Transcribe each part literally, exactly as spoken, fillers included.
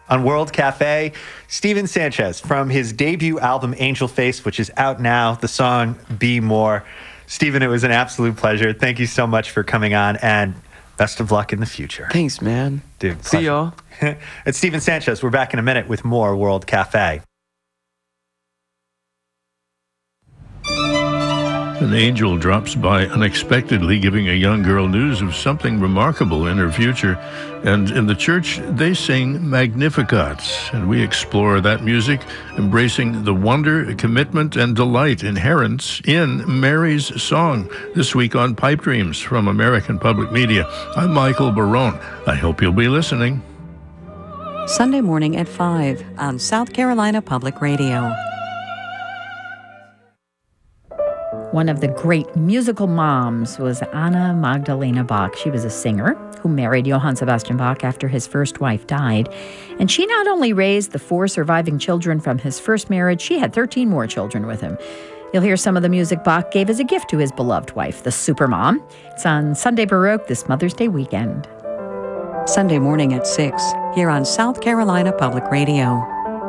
On World Cafe, Steven Sanchez from his debut album Angel Face, which is out now, the song Be More. Steven, it was an absolute pleasure. Thank you so much for coming on, and best of luck in the future. Thanks, man. Dude, see y'all. It's Steven Sanchez. We're back in a minute with more World Cafe. An angel drops by unexpectedly, giving a young girl news of something remarkable in her future. And in the church, they sing Magnificat, and we explore that music, embracing the wonder, commitment, and delight inherent in Mary's song. This week on Pipe Dreams from American Public Media, I'm Michael Barone. I hope you'll be listening. Sunday morning at five on South Carolina Public Radio. One of the great musical moms was Anna Magdalena Bach. She was a singer who married Johann Sebastian Bach after his first wife died. And she not only raised the four surviving children from his first marriage, she had thirteen more children with him. You'll hear some of the music Bach gave as a gift to his beloved wife, the Supermom. It's on Sunday Baroque this Mother's Day weekend. Sunday morning at six, here on South Carolina Public Radio.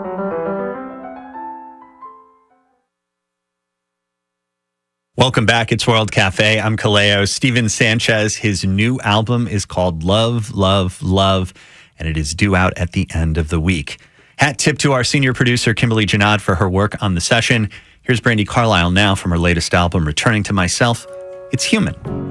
Welcome back. It's World Cafe. I'm Kaleo. Steven Sanchez, his new album is called Love, Love, Love, and it is due out at the end of the week. Hat tip to our senior producer, Kimberly Janad, for her work on the session. Here's Brandi Carlile now from her latest album, Returning to Myself. It's Human.